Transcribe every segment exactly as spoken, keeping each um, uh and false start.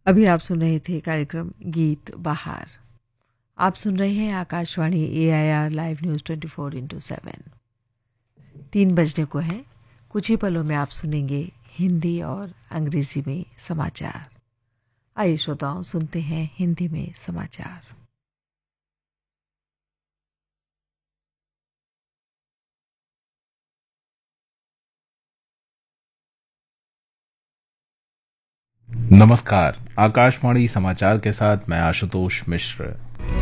अभी आप सुन रहे थे कार्यक्रम गीत बहार। आप सुन रहे हैं आकाशवाणी ए I R live news twenty four into seven. तीन बजने को है। कुछ ही पलों में आप सुनेंगे हिंदी और अंग्रेजी में समाचार। आइए श्रोताओं, सुनते हैं हिंदी में समाचार। नमस्कार। आकाशवाणी समाचार के साथ मैं आशुतोष मिश्र।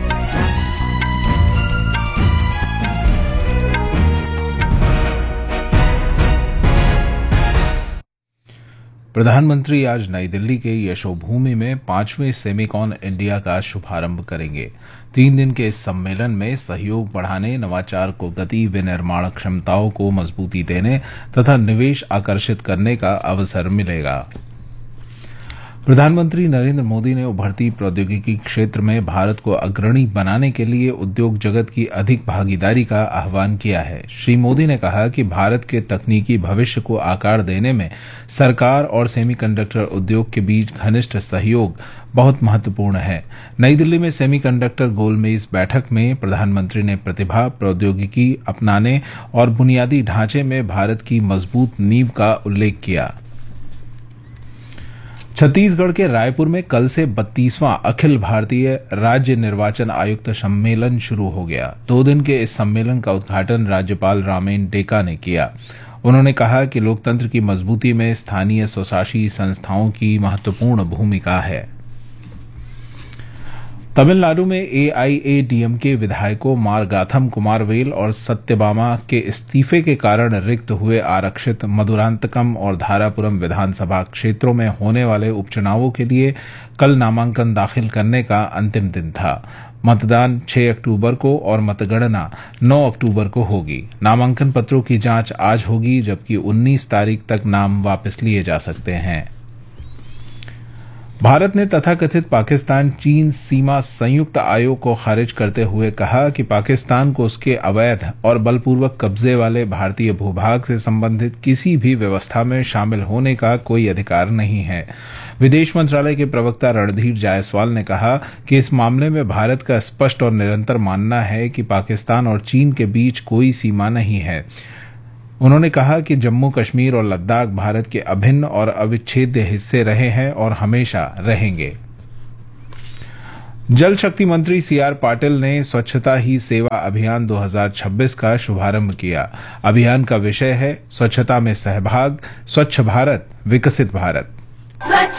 प्रधानमंत्री आज नई दिल्ली के यशोभूमि में पांचवें सेमिकॉन इंडिया का शुभारंभ करेंगे। तीन दिन के इस सम्मेलन में सहयोग बढ़ाने, नवाचार को गति, विनिर्माण क्षमताओं को मजबूती देने तथा निवेश आकर्षित करने का अवसर मिलेगा। प्रधानमंत्री नरेंद्र मोदी ने उभरती प्रौद्योगिकी क्षेत्र में भारत को अग्रणी बनाने के लिए उद्योग जगत की अधिक भागीदारी का आह्वान किया है। श्री मोदी ने कहा कि भारत के तकनीकी भविष्य को आकार देने में सरकार और सेमीकंडक्टर उद्योग के बीच घनिष्ठ सहयोग बहुत महत्वपूर्ण है। नई दिल्ली में सेमीकंडक्टर गोलमेज बैठक में प्रधानमंत्री ने प्रतिभा, प्रौद्योगिकी अपनाने और बुनियादी ढांचे में भारत की मजबूत नींव का उल्लेख किया। छत्तीसगढ़ के रायपुर में कल से बत्तीसवां अखिल भारतीय राज्य निर्वाचन आयुक्त सम्मेलन शुरू हो गया। दो दिन के इस सम्मेलन का उद्घाटन राज्यपाल रामेन डेका ने किया। उन्होंने कहा कि लोकतंत्र की मजबूती में स्थानीय स्वशासी संस्थाओं की महत्वपूर्ण भूमिका है। तमिलनाडु में ए आई ए डी एम के विधायकों मारगाथम कुमारवेल और सत्यभामा के इस्तीफे के कारण रिक्त हुए आरक्षित मधुरांतकम और धारापुरम विधानसभा क्षेत्रों में होने वाले उपचुनावों के लिए कल नामांकन दाखिल करने का अंतिम दिन था। मतदान छह अक्टूबर को और मतगणना नौ अक्टूबर को होगी। नामांकन पत्रों की जांच आज होगी, जबकि उन्नीस तारीख तक नाम वापस लिए जा सकते हैं। भारत ने तथाकथित पाकिस्तान चीन सीमा संयुक्त आयोग को खारिज करते हुए कहा कि पाकिस्तान को उसके अवैध और बलपूर्वक कब्जे वाले भारतीय भूभाग से संबंधित किसी भी व्यवस्था में शामिल होने का कोई अधिकार नहीं है। विदेश मंत्रालय के प्रवक्ता रणधीर जायसवाल ने कहा कि इस मामले में भारत का स्पष्ट और निरंतर मानना है कि पाकिस्तान और चीन के बीच कोई सीमा नहीं है। उन्होंने कहा कि जम्मू कश्मीर और लद्दाख भारत के अभिन्न और अविच्छेद्य हिस्से रहे हैं और हमेशा रहेंगे। जल शक्ति मंत्री सी आर पाटिल ने स्वच्छता ही सेवा अभियान दो हज़ार छब्बीस का शुभारंभ किया। अभियान का विषय है स्वच्छता में सहभाग, स्वच्छ भारत, विकसित भारत।